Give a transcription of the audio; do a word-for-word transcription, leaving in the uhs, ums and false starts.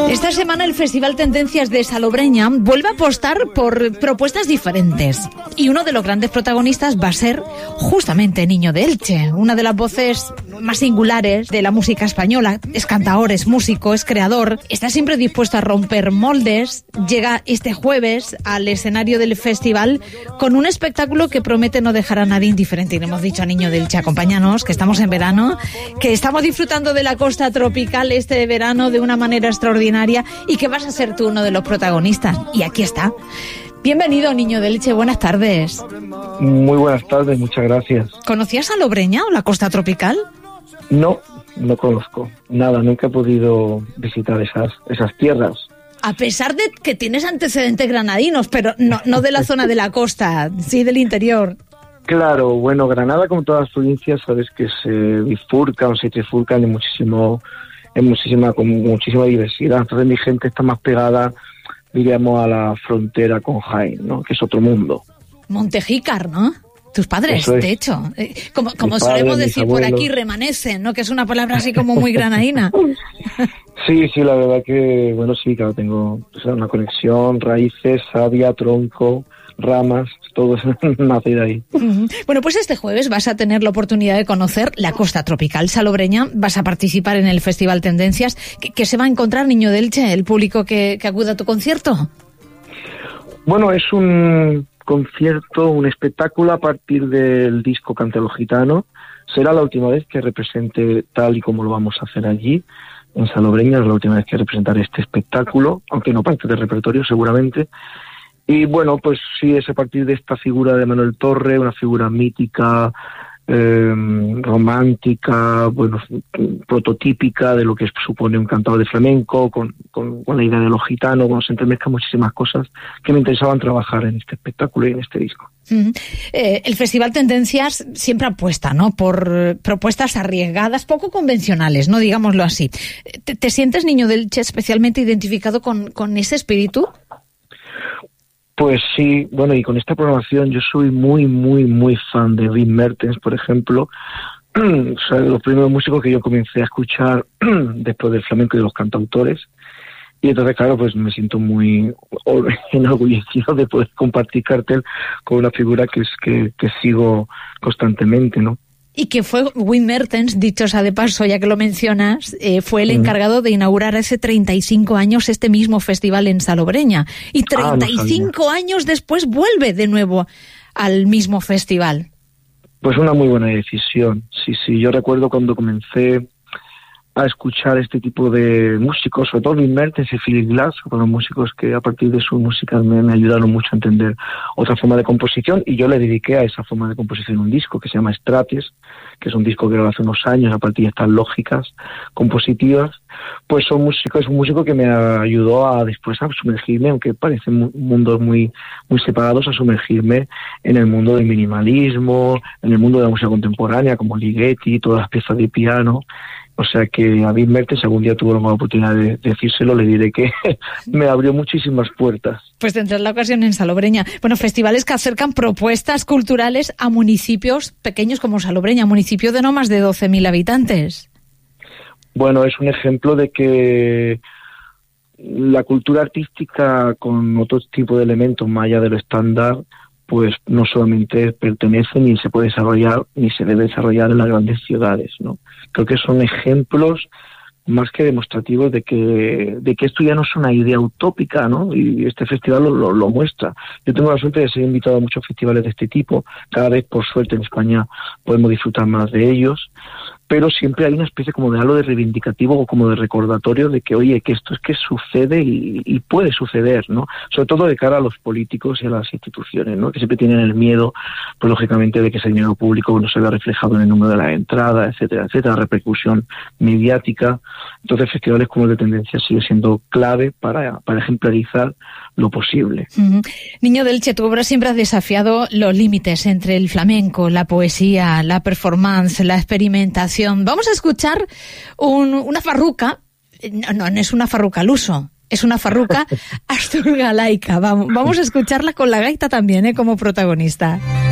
Esta semana el Festival Tendencias de Salobreña vuelve a apostar por propuestas diferentes. Y uno de los grandes protagonistas va a ser justamente Niño de Elche, una de las voces más singulares de la música española. Es cantaor, es músico, es creador, está siempre dispuesto a romper moldes. Llega este jueves al escenario del festival con un espectáculo que promete no dejar a nadie indiferente. Y le hemos dicho a Niño de Elche, acompáñanos, que estamos en verano, que estamos disfrutando de la costa tropical este verano de una manera extraordinaria y que vas a ser tú uno de los protagonistas. Y aquí está. Bienvenido, Niño de Elche, buenas tardes. Muy buenas tardes, muchas gracias. ¿Conocías Salobreña o la costa tropical? No, no conozco nada, nunca he podido visitar esas, esas tierras. A pesar de que tienes antecedentes granadinos, pero no, no de la zona de la costa, sí del interior. Claro, bueno, Granada, como todas las provincias, sabes que se bifurcan o se trifurcan en muchísimo, en muchísima, con muchísima diversidad. Entonces mi gente está más pegada, diríamos, a la frontera con Jaén, ¿no? Que es otro mundo. Montejícar, ¿no? Tus padres, Eso es. de hecho. Eh, como como Mis solemos padres, decir mis por abuelos. aquí, remanecen, ¿no? Que es una palabra así como muy granadina. Sí, sí, la verdad que, bueno, sí, claro, tengo o sea, una conexión, raíces, savia, tronco, ramas, todo eso nace de ahí. Ujú. Bueno, pues este jueves vas a tener la oportunidad de conocer la costa tropical salobreña, vas a participar en el Festival Tendencias. ¿Qué, qué se va a encontrar, Niño de Elche, el público que, que acuda a tu concierto? Bueno, es un concierto, un espectáculo a partir del disco Cántalo Gitano. Será la última vez que represente tal y como lo vamos a hacer allí, en Salobreña. Es la última vez que representaré este espectáculo, aunque no parte del repertorio seguramente. Y bueno, pues sí, es a partir de esta figura de Manuel Torre, una figura mítica, eh, romántica, bueno, prototípica de lo que supone un cantador de flamenco, con, con, con la idea de lo gitano, cuando se entremezclan muchísimas cosas que me interesaban trabajar en este espectáculo y en este disco. Uh-huh. Eh, el Festival Tendencias siempre apuesta, ¿no?, por propuestas arriesgadas, poco convencionales, no digámoslo así. ¿Te, te sientes, Niño de Elche, especialmente identificado con, con ese espíritu? Pues sí, bueno, y con esta programación yo soy muy, muy, muy fan de Wim Mertens, por ejemplo. O sea, de los primeros músicos que yo comencé a escuchar después del flamenco y de los cantautores. Y entonces, claro, pues me siento muy enorgullecido de poder compartir cartel con una figura que es que, que sigo constantemente, ¿no? Y que fue Wim Mertens, dicho sea de paso, ya que lo mencionas, eh, fue el encargado de inaugurar hace treinta y cinco años este mismo festival en Salobreña. Y treinta y cinco Ah, no años después vuelve de nuevo al mismo festival. Pues una muy buena decisión. Sí, sí, yo recuerdo cuando comencé a escuchar este tipo de músicos, sobre todo Wim Mertens y Philip Glass, fueron músicos que a partir de sus músicas me, me ayudaron mucho a entender otra forma de composición, y yo le dediqué a esa forma de composición un disco que se llama Strates, que es un disco que grabé hace unos años a partir de estas lógicas compositivas. Pues son músicos, es un músico que me ayudó a después a sumergirme, aunque parecen mundos muy, muy separados, a sumergirme en el mundo del minimalismo, en el mundo de la música contemporánea, como Ligeti, todas las piezas de piano. O sea que a Wim Mertens, algún día tuvo la oportunidad de decírselo, le diré que me abrió muchísimas puertas. Pues tendrás la ocasión en Salobreña. Bueno, festivales que acercan propuestas culturales a municipios pequeños como Salobreña, municipio de no más de doce mil habitantes. Bueno, es un ejemplo de que la cultura artística con otro tipo de elementos más allá de lo estándar, pues no solamente pertenece ni se puede desarrollar ni se debe desarrollar en las grandes ciudades, ¿no? Creo que son ejemplos más que demostrativos de que de que esto ya no es una idea utópica, ¿no? Y este festival lo, lo, lo muestra. Yo tengo la suerte de ser invitado a muchos festivales de este tipo. Cada vez, por suerte, en España podemos disfrutar más de ellos, pero siempre hay una especie como de halo de reivindicativo o como de recordatorio de que, oye, que esto es que sucede y, y puede suceder, ¿no? Sobre todo de cara a los políticos y a las instituciones, ¿no? Que siempre tienen el miedo, pues lógicamente, de que ese dinero público no se vea reflejado en el número de la entrada, etcétera, etcétera, repercusión mediática. Entonces, festivales como el de Tendencias sigue siendo clave para, para ejemplarizar lo posible. Uh-huh. Niño de Elche, tu obra siempre ha desafiado los límites entre el flamenco, la poesía, la performance, la experimentación. Vamos a escuchar un, una farruca, no, no, no es una farruca al uso, es una farruca asturgalaica. Vamos, vamos a escucharla con la gaita también, ¿eh?, como protagonista.